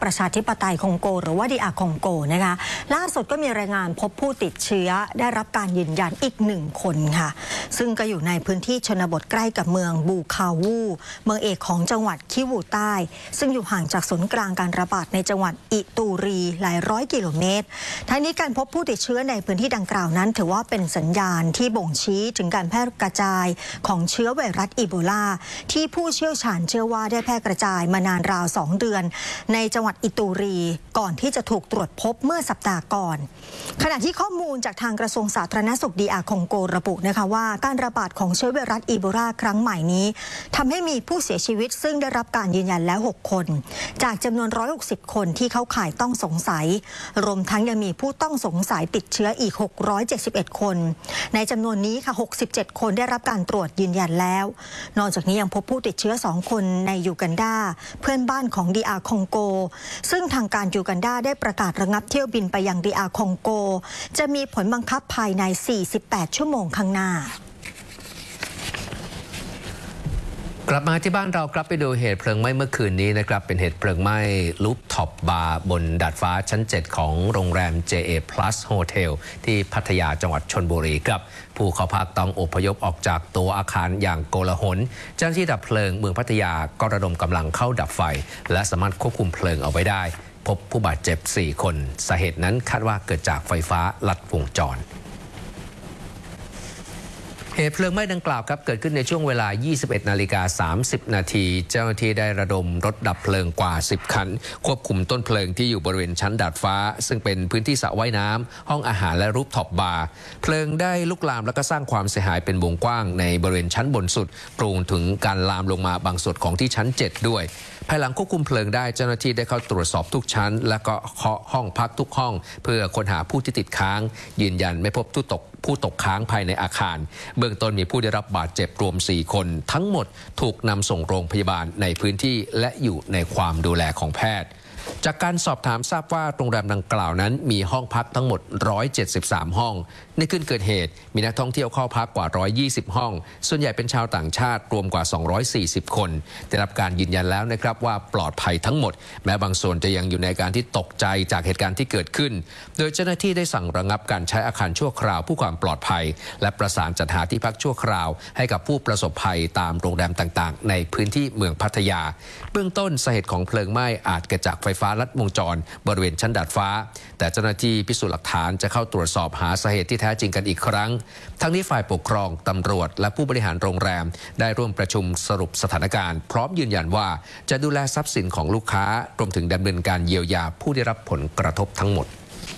ประชาธิปไตยคองโกหรือว่าDRคองโกนะคะล่าสุดก็มีรายงานพบผู้ติดเชื้อได้รับการยืนยันอีก1 คนค่ะซึ่งก็อยู่ในพื้นที่ชนบทใกล้กับเมืองบูคาวูเมืองเอกของจังหวัดคิวูใต้ซึ่งอยู่ห่างจากศูนย์กลางการระบาดในจังหวัดอิตูรีหลายร้อยกิโลเมตรทั้งนี้การพบผู้ติดเชื้อในพื้นที่ดังกล่าวนั้นถือว่าเป็นสัญญาณที่บ่งชี้ถึงการแพร่กระจายของเชื้อไวรัสอีโบลาที่ผู้เชี่ยวชาญเชื่อว่าได้แพร่กระจายมานานราว2 เดือนในจังหวัดอิตูรีก่อนที่จะถูกตรวจพบเมื่อสัปดาห์ก่อนขณะที่ข้อมูลจากทางกระทรวงสาธารณสุขDRคองโกระบุนะคะว่าการระบาดของเชื้อไวรัสอีโบลาครั้งใหม่นี้ทำให้มีผู้เสียชีวิตซึ่งได้รับการยืนยันแล้ว6 คนจากจำนวน160 คนที่เข้าข่ายต้องสงสัยรวมทั้งยังมีผู้ต้องสงสัยติดเชื้ออีก671 คนในจำนวนนี้ค่ะ67 คนได้รับการตรวจยืนยันแล้วนอกจากนี้ยังพบผู้ติดเชื้อ2 คนในยูกันดาเพื่อนบ้านของDRคองโกซึ่งทางการยูกันดาได้ประกาศระงับเที่ยวบินไปยังDRคองโกจะมีผลบังคับภายใน48 ชั่วโมงข้างหน้ากลับมาที่บ้านเราครับไปดูเหตุเพลิงไหม้เมื่อคืนนี้นะครับเป็นเหตุเพลิงไหม้รูฟท็อปบาร์บนดาดฟ้าชั้น 7 ของโรงแรม JA Plus Hotel ที่พัทยาจังหวัดชลบุรีครับผู้เข้าพักต้องอพยพออกจากตัวอาคารอย่างโกลาหลเจ้าหน้าที่ดับเพลิงเมืองพัทยาก็ระดมกำลังเข้าดับไฟและสามารถควบคุมเพลิงเอาไว้ได้พบผู้บาดเจ็บ4 คนสาเหตุนั้นคาดว่าเกิดจากไฟฟ้าลัดวงจรเหตุเพลิงไหม้ดังกล่าวครับเกิดขึ้นในช่วงเวลา 21:30 นาทีเจ้าหน้าที่ได้ระดมรถดับเพลิงกว่า 10 คันควบคุมต้นเพลิงที่อยู่บริเวณชั้นดาดฟ้าซึ่งเป็นพื้นที่สระว่ายน้ำห้องอาหารและรูฟท็อปบาร์เพลิงได้ลุกลามและก็สร้างความเสียหายเป็นวงกว้างในบริเวณชั้นบนสุดรวมถึงการลามลงมาบางส่วนของที่ชั้น 7 ด้วยภายหลังควบคุมเพลิงได้เจ้าหน้าที่ได้เข้าตรวจสอบทุกชั้นและก็เคาะห้องพักทุกห้องเพื่อค้นหาผู้ที่ติดค้างยืนยันไม่พบผู้ตกค้างภายในอาคารเบื้องต้นมีผู้ได้รับบาดเจ็บรวม4 คนทั้งหมดถูกนำส่งโรงพยาบาลในพื้นที่และอยู่ในความดูแลของแพทย์จากการสอบถามทราบว่าโรงแรมดังกล่าวนั้นมีห้องพักทั้งหมด173 ห้องในคืนเกิดเหตุมีนักท่องเที่ยวเข้าพักกว่า120 ห้องส่วนใหญ่เป็นชาวต่างชาติรวมกว่า240 คนได้รับการยืนยันแล้วนะครับว่าปลอดภัยทั้งหมดแม้บางส่วนจะยังอยู่ในการที่ตกใจจากเหตุการณ์ที่เกิดขึ้นโดยเจ้าหน้าที่ได้สั่งระงับการใช้อาคารชั่วคราวเพื่อความปลอดภัยและประสานจัดหาที่พักชั่วคราวให้กับผู้ประสบภัยตามโรงแรมต่างๆในพื้นที่เมืองพัทยาเบื้องต้นสาเหตุของเพลิงไหม้อาจเกิดจากไฟฟ้าลัดวงจรบริเวณชั้นดาดฟ้าแต่เจ้าหน้าที่พิสูจน์หลักฐานจะเข้าตรวจสอบหาสาเหตุที่แท้จริงกันอีกครั้งทั้งนี้ฝ่ายปกครองตำรวจและผู้บริหารโรงแรมได้ร่วมประชุมสรุปสถานการณ์พร้อมยืนยันว่าจะดูแลทรัพย์สินของลูกค้ารวมถึงดำเนินการเยียวยาผู้ได้รับผลกระทบทั้งหมด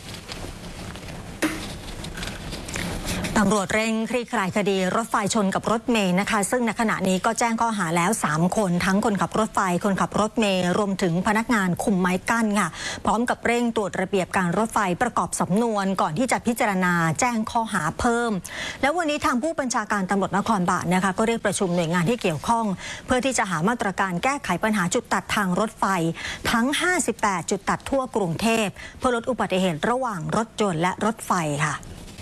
ตำรวจเร่งคลี่คลายคดีรถไฟชนกับรถเมล์นะคะซึ่งในขณะนี้ก็แจ้งข้อหาแล้ว3 คนทั้งคนขับรถไฟคนขับรถเมล์รวมถึงพนักงานคุมไม้กั้นค่ะพร้อมกับเร่งตรวจระเบียบการรถไฟประกอบสำนวนก่อนที่จะพิจารณาแจ้งข้อหาเพิ่มแล้ววันนี้ทางผู้บัญชาการตำรวจนครบาลนะคะก็เรียกประชุมหน่วยงานที่เกี่ยวข้องเพื่อที่จะหามาตรการแก้ไขปัญหาจุดตัดทางรถไฟทั้ง58 จุดตัดทั่วกรุงเทพเพื่อลดอุบัติเหตุระหว่างรถยนต์และรถไฟค่ะ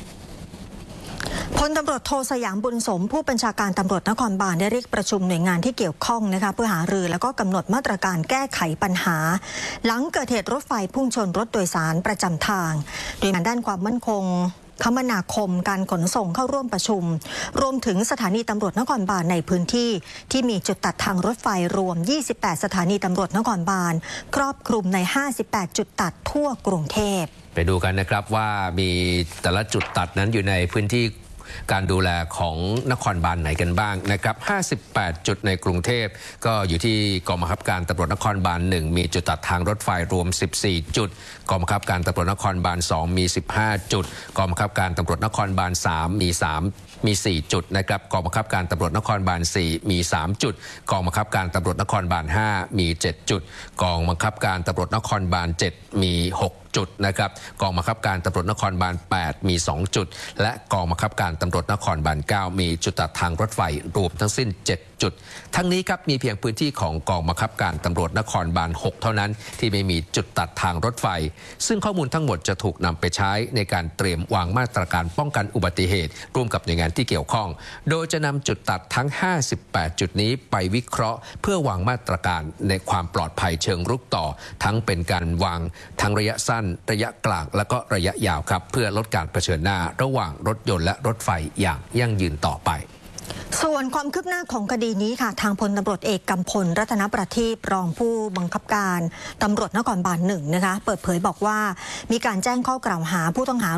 พลตำรวจโทสยามบุญสมผู้บัญชาการตำรวจนครบาลได้เรียกประชุมหน่วยงานที่เกี่ยวข้องนะคะเพื่อหารือแล้วก็กำหนดมาตรการแก้ไขปัญหาหลังเกิดเหตุรถไฟพุ่งชนรถโดยสารประจำทางโดยงานด้านความมั่นคงคมนาคมการขนส่งเข้าร่วมประชุมรวมถึงสถานีตำรวจนครบาลในพื้นที่ที่มีจุดตัดทางรถไฟรวม28 สถานีตำรวจนครบาลครอบคลุมใน58 จุดตัดทั่วกรุงเทพไปดูกันนะครับว่ามีแต่ละจุดตัดนั้นอยู่ในพื้นที่การดูแลของนครบาลไหนกันบ้างนะครับ58 จุดในกรุงเทพก็อยู่ที่กองบังคับการตำรวจนครบาล1มีจุดตัดทางรถไฟรวม14 จุดกองบังคับการตำรวจนครบาล2มี15 จุดกองบังคับการตำรวจนครบาล3มี4 จุดนะครับกองบังคับการตำรวจนครบาล4มี3 จุดกองบังคับการตำรวจนครบาล5มี7 จุดกองบังคับการตำรวจนครบาล7มี6 จุดนะครับกองบังคับการตำรวจนครบาล8มี2 จุดและกองบังคับการตำรวจนครบาล9มีจุดตัดทางรถไฟรวมทั้งสิ้น7 จุดทั้งนี้ครับมีเพียงพื้นที่ของกองบังคับการตำรวจนครบาล6เท่านั้นที่ไม่มีจุดตัดทางรถไฟซึ่งข้อมูลทั้งหมดจะถูกนำไปใช้ในการเตรียมวางมาตรการป้องกันอุบัติเหตุร่วมกับหน่วยงานนที่เกี่ยวข้องโดยจะนำจุดตัดทั้ง58จุดนี้ไปวิเคราะห์เพื่อวางมาตรการในความปลอดภัยเชิงรุกต่อทั้งเป็นการวางทั้งระยะสั้นระยะกลางและก็ระยะยาวครับเพื่อลดการเผชิญหน้าระหว่างรถยนต์และรถไฟอย่างยั่งยืนต่อไปส่วนความคืบหน้าของคดีนี้ค่ะทางพลตำรวจเอกกำพลรัตนประทีปรองผู้บังคับการตำรวจนครบาล 1นะคะเปิดเผยบอกว่ามีการแจ้งข้อกล่าวหาผู้ต้องหา